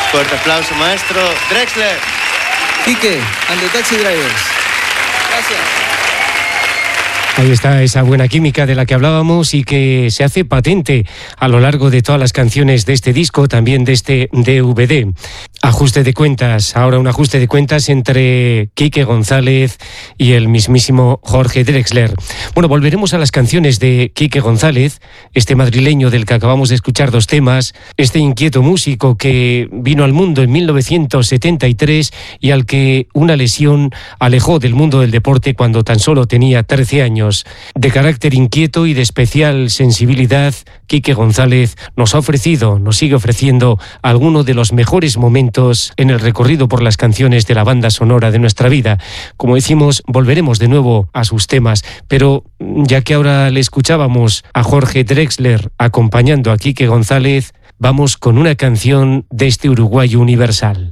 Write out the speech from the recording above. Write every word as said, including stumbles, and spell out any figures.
Fuerte aplauso, maestro Drexler. Quique, and the Taxi Drivers. Gracias. Ahí está esa buena química de la que hablábamos y que se hace patente a lo largo de todas las canciones de este disco, también de este D V D. Ajuste de cuentas, ahora un ajuste de cuentas entre Quique González y el mismísimo Jorge Drexler. Bueno, volveremos a las canciones de Quique González, este madrileño del que acabamos de escuchar dos temas, este inquieto músico que vino al mundo en mil novecientos setenta y tres y al que una lesión alejó del mundo del deporte cuando tan solo tenía trece años. De carácter inquieto y de especial sensibilidad, Quique González nos ha ofrecido, nos sigue ofreciendo algunos de los mejores momentos en el recorrido por las canciones de la banda sonora de nuestra vida. Como decimos, volveremos de nuevo a sus temas, pero ya que ahora le escuchábamos a Jorge Drexler acompañando a Quique González, vamos con una canción de este uruguayo universal.